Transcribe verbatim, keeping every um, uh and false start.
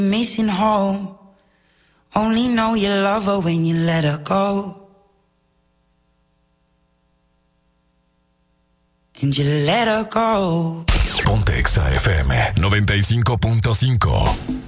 Missing home. Only know you love her when you let her go. And you let her go. Ponte Exa F M noventa y cinco punto cinco.